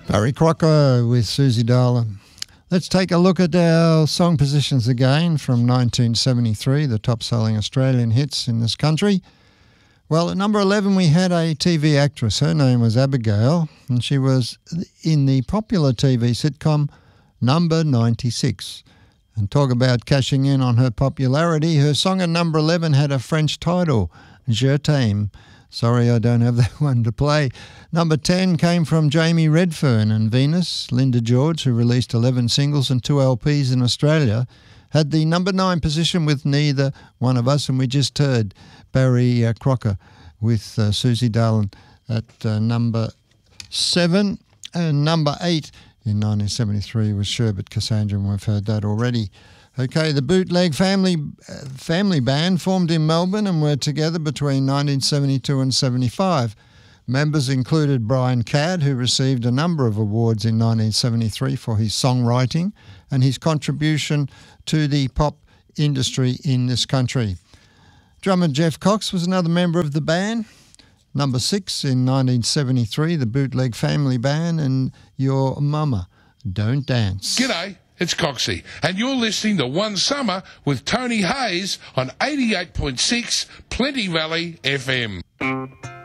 Barry Crocker with Susie Darlin. Let's take a look at our song positions again from 1973, the top-selling Australian hits in this country. Well, at number 11 we had a TV actress. Her name was Abigail, and she was in the popular TV sitcom Number 96. And talk about cashing in on her popularity. Her song at number 11 had a French title, Je t'aime. Sorry, I don't have that one to play. Number 10 came from Jamie Redfern and Venus. Linda George, who released 11 singles and 2 LPs in Australia, had the number 9 position with Neither One of Us, and we just heard Barry Crocker with Susie Darlin at number 7. And number 8 in 1973 was Sherbet Cassandra, and we've heard that already. Okay, the Bootleg Family Band formed in Melbourne and were together between 1972 and 75. Members included Brian Cadd, who received a number of awards in 1973 for his songwriting and his contribution to the pop industry in this country. Drummer Jeff Cox was another member of the band. Number 6 in 1973, the Bootleg Family Band and Your Mama Don't Dance. G'day. It's Coxie, and you're listening to One Summer with Tony Hayes on 88.6 Plenty Valley FM.